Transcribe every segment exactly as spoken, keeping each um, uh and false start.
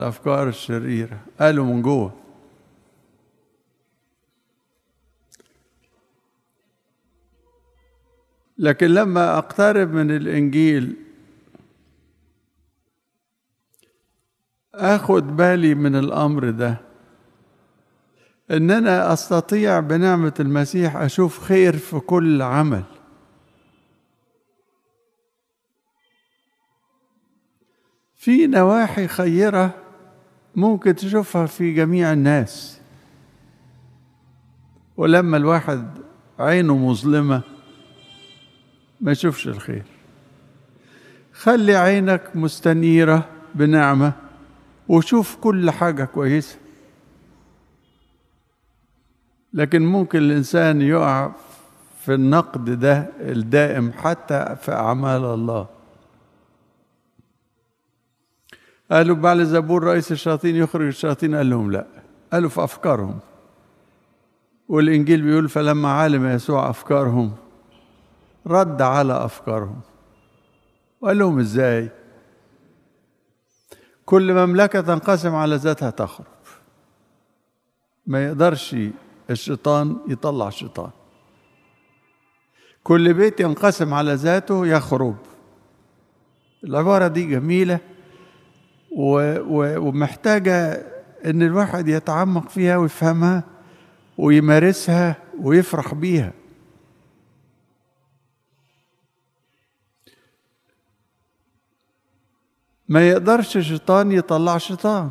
الأفكار الشريرة، قالوا من جوه. لكن لما أقترب من الإنجيل أخد بالي من الأمر ده، إن أنا أستطيع بنعمة المسيح أشوف خير في كل عمل. في نواحي خيرة ممكن تشوفها في جميع الناس، ولما الواحد عينه مظلمة ما يشوفش الخير. خلي عينك مستنيرة بنعمة وشوف كل حاجة كويسة. لكن ممكن الإنسان يقع في النقد ده الدائم حتى في أعمال الله. قالوا بعل زبور رئيس الشياطين يخرج الشياطين، قال لهم لا، قالوا في أفكارهم. والإنجيل بيقول فلما علم يسوع أفكارهم رد على أفكارهم وقال لهم إزاي؟ كل مملكة تنقسم على ذاتها تخرب. ما يقدرش الشيطان يطلع الشيطان. كل بيت ينقسم على ذاته يخرب. العبارة دي جميلة ومحتاجة إن الواحد يتعمق فيها ويفهمها ويمارسها ويفرح بيها. ما يقدرش الشيطان يطلع شيطان.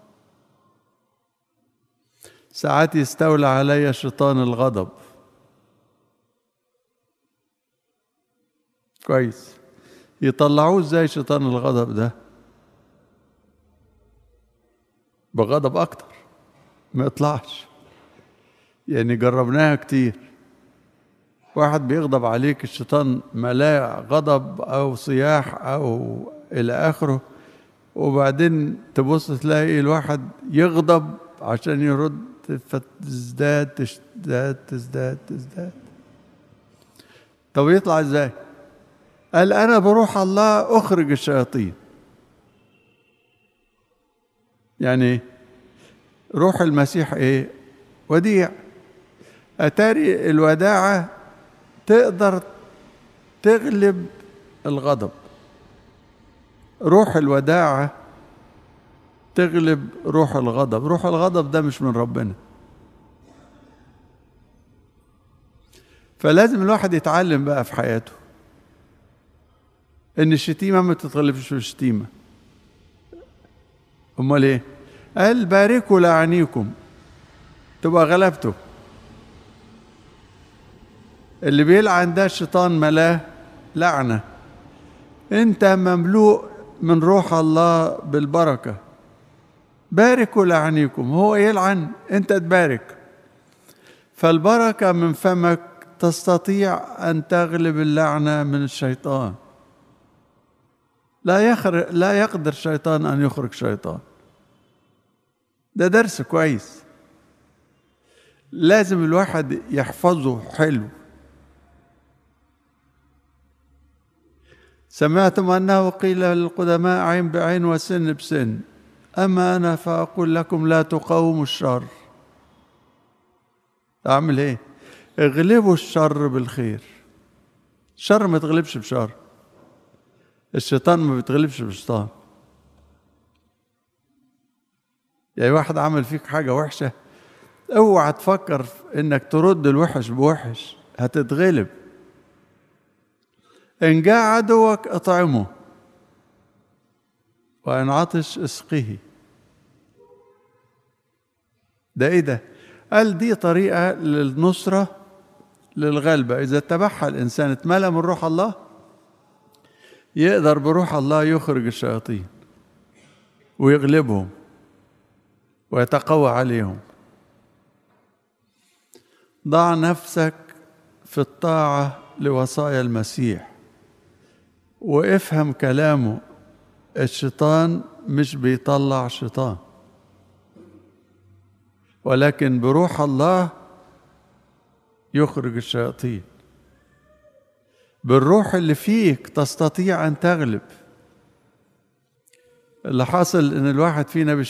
ساعات يستولى علي شيطان الغضب. كويس، يطلعوه ازاي شيطان الغضب ده؟ بغضب اكتر ما يطلعش. يعني جربناها كتير. واحد بيغضب عليك، الشيطان ملاه غضب او صياح او الى اخره، وبعدين تبص تلاقي الواحد يغضب عشان يرد، فتزداد تزداد تزداد تزداد. طب يطلع ازاي؟ قال انا بروح الله اخرج الشياطين. يعني روح المسيح ايه؟ وديع. اتاري الوداعة تقدر تغلب الغضب. روح الوداعة تغلب روح الغضب. روح الغضب ده مش من ربنا. فلازم الواحد يتعلم بقى في حياته ان الشتيمة ما تتغلبش بالشتيمة. امال ايه؟ قال باركوا لعنيكم تبقى غلبته. اللي بيلعن ده الشيطان ملاه لعنة. انت مملوء من روح الله بالبركة. باركوا لعنيكم، هو يلعن انت تبارك. فالبركة من فمك تستطيع أن تغلب اللعنة من الشيطان. لا يخر... لا يقدر الشيطان أن يخرج شيطان. ده درس كويس لازم الواحد يحفظه حلو. سمعتم أنه قيل للقدماء عين بعين وسن بسن، أما أنا فأقول لكم لا تقاوموا الشر. أعمل إيه؟ اغلبوا الشر بالخير. الشر ما تغلبش بشر. الشيطان ما بيتغلبش بالشيطان. يعني واحد عمل فيك حاجة وحشة، اوعى تفكر انك ترد الوحش بوحش، هتتغلب. ان جاء عدوك اطعمه وان عطش اسقه. ده ايه ده؟ قال دي طريقة للنصرة للغلبة. اذا اتبعها الانسان اتملأ من روح الله يقدر بروح الله يخرج الشياطين ويغلبهم ويتقوى عليهم. ضع نفسك في الطاعة لوصايا المسيح وافهم كلامه. الشيطان مش بيطلع شيطان، ولكن بروح الله يخرج الشياطين. بالروح اللي فيك تستطيع أن تغلب. اللي حاصل إن الواحد فينا